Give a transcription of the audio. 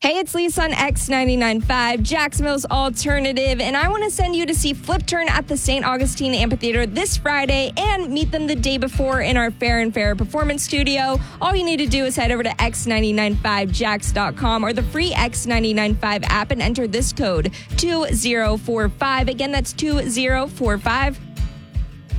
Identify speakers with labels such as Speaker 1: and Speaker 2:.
Speaker 1: Hey, it's Lisa on X99.5, Jacksonville's Alternative, and I want to send you to see Flip Turn at the St. Augustine Amphitheater this Friday and meet them the day before in our Fair and Fair Performance Studio. All you need to do is head over to x995jax.com or the free X995 app and enter this code 2045. Again, that's 2045.